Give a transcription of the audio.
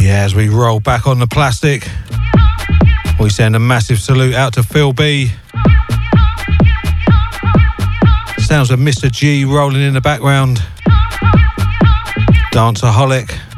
Yeah, as we roll back on the plastic, we send a massive salute out to Phil B. Sounds of Mr. G rolling in the background. Danceaholic.